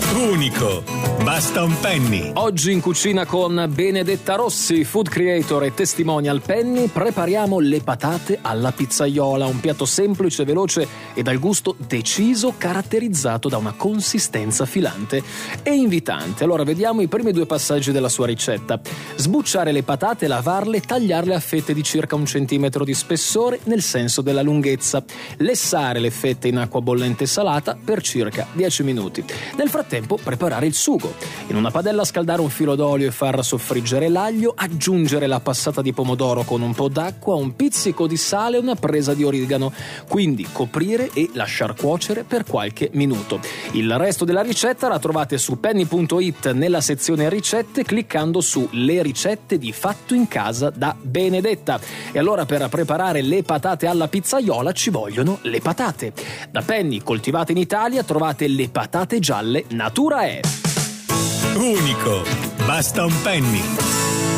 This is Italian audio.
Unico, basta un penny. Oggi in cucina con Benedetta Rossi, food creator e testimonial penny, prepariamo le patate alla pizzaiola, un piatto semplice, veloce e dal gusto deciso, caratterizzato da una consistenza filante e invitante. Allora vediamo i primi due passaggi della sua ricetta. Sbucciare le patate, lavarle, tagliarle a fette di circa 1 centimetro di spessore nel senso della lunghezza. Lessare le fette in acqua bollente salata per circa 10 minuti. Nel frattempo preparare il sugo. In una padella scaldare un filo d'olio e far soffriggere l'aglio, aggiungere la passata di pomodoro con un po' d'acqua, un pizzico di sale e una presa di origano. Quindi coprire e lasciar cuocere per qualche minuto. Il resto della ricetta la trovate su penny.it nella sezione ricette cliccando su le ricette di Fatto in Casa da Benedetta. E allora per preparare le patate alla pizzaiola ci vogliono le patate. Da Penny, coltivate in Italia, trovate le patate gialle Natura E. Unico, basta un penny.